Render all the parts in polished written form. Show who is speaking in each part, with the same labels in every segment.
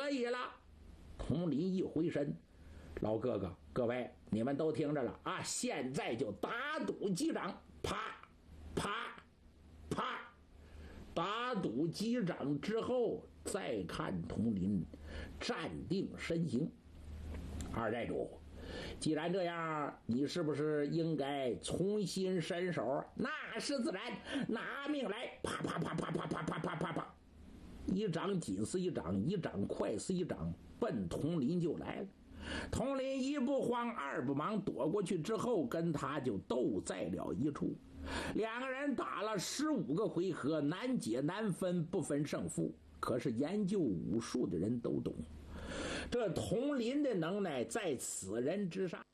Speaker 1: 可以了。佟林一回身，老哥哥，各位你们都听着了啊！现在就打赌击掌，啪啪啪，打赌击掌之后，再看佟林站定身形。二寨主，既然这样，你是不是应该重新伸手？那是自然，拿命来！啪啪啪啪啪啪啪啪啪啪，一掌紧似一掌，一掌快似一掌，奔佟林就来了。佟林一不慌二不忙，躲过去之后，跟他就斗在了一处。两个人打了15个回合，难解难分，不分胜负。可是研究武术的人都懂，这佟林的能耐在此人之上。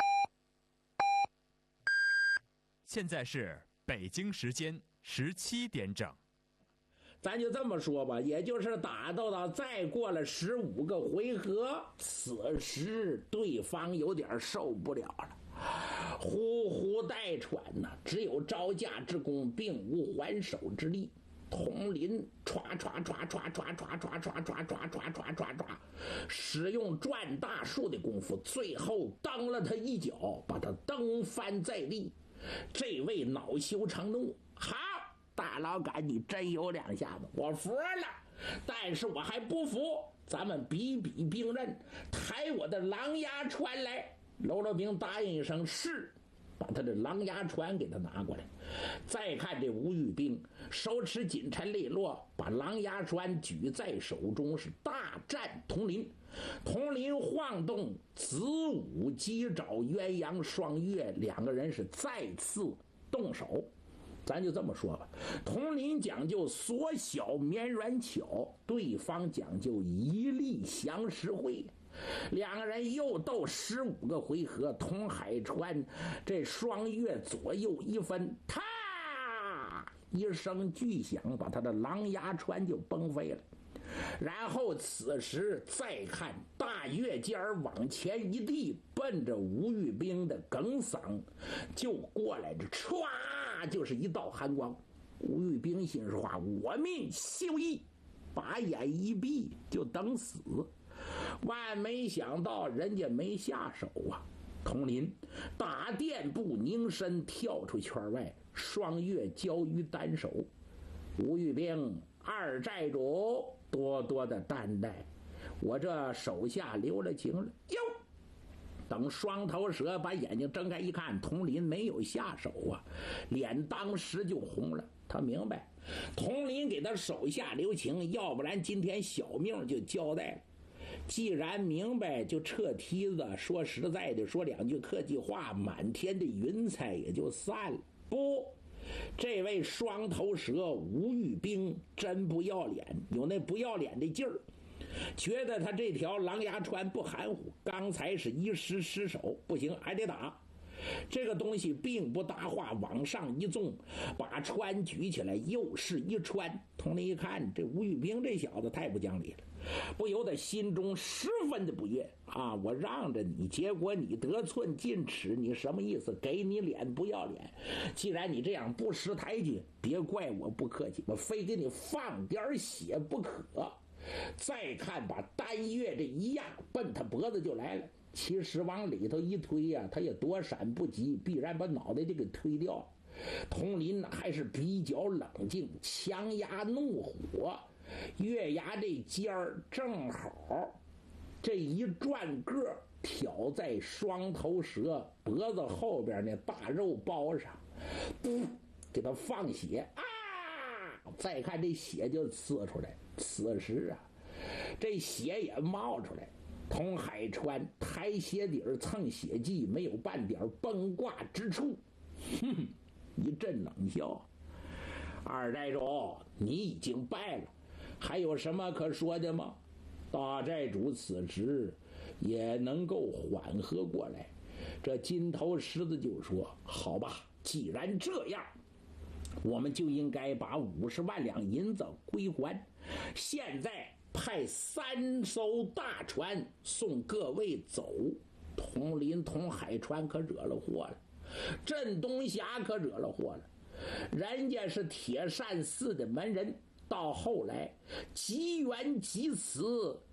Speaker 2: 现在是北京时间17点整。
Speaker 1: 咱就这么说吧，也就是打斗到再过了15个回合，此时对方有点受不了了，呼呼带喘呐，只有招架之功，并无还手之力。佟林唰唰唰唰唰唰唰唰唰唰唰唰唰唰，使用转大术的功夫，最后蹬了他一脚，把他蹬翻在地。这位恼羞成怒，好，大老杆，你真有两下子，我服了。但是我还不服，咱们比比兵刃，抬我的狼牙船来。喽啰兵答应一声是，把他的狼牙船给他拿过来。再看这吴玉兵手持锦尘利落，把狼牙船举在手中，是大战佟林。佟林晃动子午鸡爪鸳鸯双月，两个人是再次动手。咱就这么说吧，佟林讲究缩小绵软巧，对方讲究一力降十会。两个人又斗15个回合，佟海川这双月左右一分，啪一声巨响，把他的狼牙船就崩飞了。然后此时再看大月尖儿往前一递，奔着吴玉兵的梗嗓就过来，这唰就是一道寒光。吴玉兵心说话，我命休矣，把眼一闭就等死。万没想到人家没下手啊！佟林打垫步拧身跳出圈外，双月交于单手。吴玉兵，二寨主多多的担待，我这手下留了情了。哟，等双头蛇把眼睛睁开一看，佟林没有下手啊，脸当时就红了。他明白佟林给他手下留情，要不然今天小命就交代了。既然明白，就撤梯子。说实在的，说两句客气话，满天的云彩也就散了。不，这位双头蛇吴玉兵真不要脸，有那不要脸的劲儿，觉得他这条狼牙船不含糊，刚才是一时失手，不行还得打。这个东西并不搭话，往上一纵，把船举起来，又是一穿。佟林一看，这吴玉兵这小子太不讲理了，不由得心中十分的不悦啊！我让着你，结果你得寸进尺，你什么意思？给你脸不要脸！既然你这样不识抬举，别怪我不客气，我非给你放点血不可。再看把单月这一压，奔他脖子就来了。其实往里头一推呀，他也躲闪不及，必然把脑袋就给推掉。佟林还是比较冷静，强压怒火，月牙这尖儿正好这一转个挑在双头蛇脖子后边那大肉包上，给他放血啊！再看这血就呲出来。此时啊，这血也冒出来。佟海川抬鞋底儿蹭血迹，没有半点崩挂之处。一阵冷笑。二寨主，你已经败了，还有什么可说的吗？大寨主此时也能够缓和过来。这金头狮子就说：好吧，既然这样，我们就应该把50万两银子归还。现在派3艘大船送各位走。佟林、佟海川可惹了祸了，镇东峡可惹了祸了。人家是铁扇寺的门人，到后来急缘急辞，